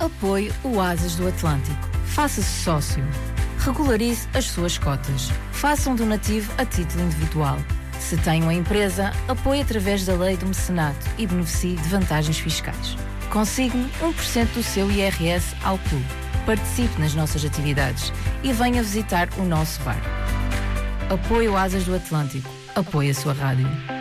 Apoie o Asas do Atlântico. Faça-se sócio. Regularize as suas cotas. Faça um donativo a título individual. Se tem uma empresa, apoie através da lei do mecenato e beneficie de vantagens fiscais. Consigne 1% do seu IRS ao clube. Participe nas nossas atividades e venha visitar o nosso bar. Apoie o Asas do Atlântico. Apoie a sua rádio.